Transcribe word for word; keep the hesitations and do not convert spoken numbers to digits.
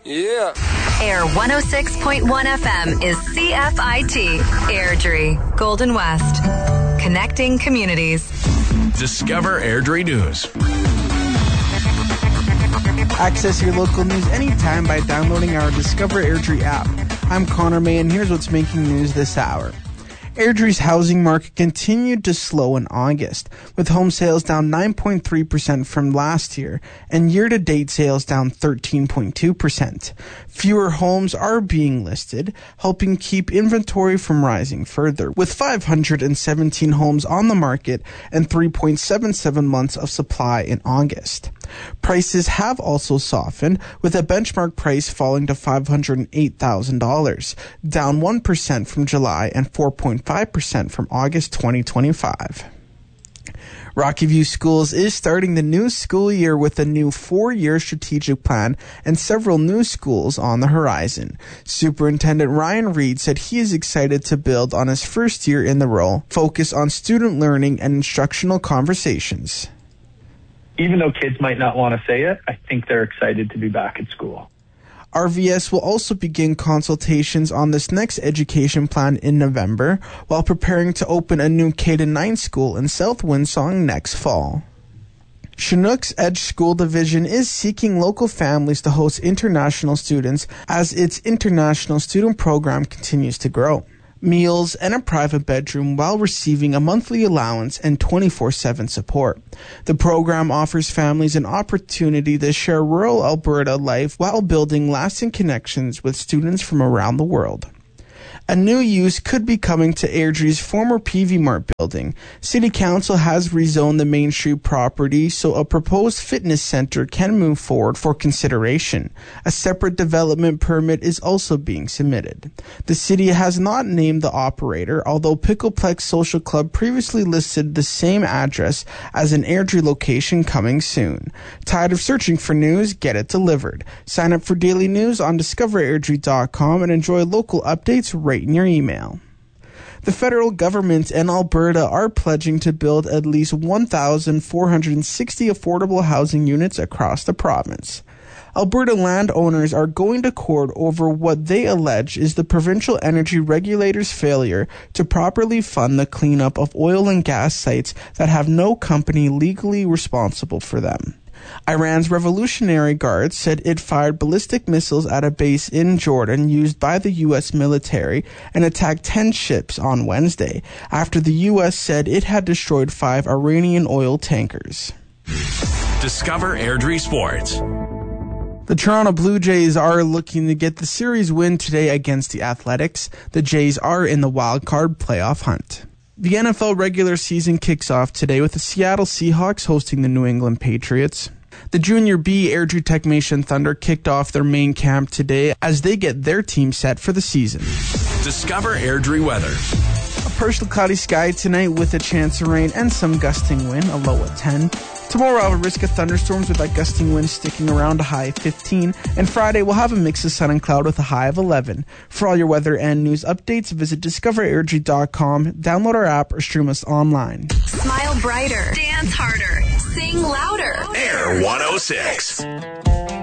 Yeah. Air one oh six point one F M is C F I T, Airdrie, Golden West. Connecting communities. Discover Airdrie News. Access your local news anytime by downloading our Discover Airdrie app. I'm Connor May, and here's what's making news this hour. Airdrie's housing market continued to slow in August, with home sales down nine point three percent from last year, and year-to-date sales down thirteen point two percent. Fewer homes are being listed, helping keep inventory from rising further, with five hundred seventeen homes on the market and three point seven seven months of supply in August. Prices have also softened, with a benchmark price falling to five hundred eight thousand dollars, down one percent from July and four point five percent from August twenty twenty-five. Rocky View Schools is starting the new school year with a new four-year strategic plan and several new schools on the horizon. Superintendent Ryan Reed said he is excited to build on his first year in the role, focus on student learning and instructional conversations. Even though kids might not want to say it, I think they're excited to be back at school. R V S will also begin consultations on this next education plan in November, while preparing to open a new K to nine school in South Windsong next fall. Chinook's Edge School Division is seeking local families to host international students as its international student program continues to grow. Meals, and a private bedroom while receiving a monthly allowance and twenty-four seven support. The program offers families an opportunity to share rural Alberta life while building lasting connections with students from around the world. A new use could be coming to Airdrie's former P V Mart building. City Council has rezoned the Main Street property so a proposed fitness center can move forward for consideration. A separate development permit is also being submitted. The city has not named the operator, although Pickleplex Social Club previously listed the same address as an Airdrie location coming soon. Tired of searching for news? Get it delivered. Sign up for daily news on discover airdrie dot com and enjoy local updates right in your email. The federal government and Alberta are pledging to build at least one thousand four hundred sixty affordable housing units across the province. Alberta landowners are going to court over what they allege is the provincial energy regulator's failure to properly fund the cleanup of oil and gas sites that have no company legally responsible for them. Iran's Revolutionary Guard said it fired ballistic missiles at a base in Jordan used by the U S military and attacked ten ships on Wednesday, after the U S said it had destroyed five Iranian oil tankers. Discover Airdrie Sports. The Toronto Blue Jays are looking to get the series win today against the Athletics. The Jays are in the wild card playoff hunt. The N F L regular season kicks off today with the Seattle Seahawks hosting the New England Patriots. The Junior B Airdrie Techmation Thunder kicked off their main camp today as they get their team set for the season. Discover Airdrie weather. A partial cloudy sky tonight with a chance of rain and some gusting wind, a low of ten. Tomorrow we'll have a risk of thunderstorms with that gusting wind sticking around a high of fifteen. And Friday we'll have a mix of sun and cloud with a high of eleven. For all your weather and news updates, visit discover airdrie dot com, download our app, or stream us online. Smile brighter. Dance harder. Sing louder. Air one oh six.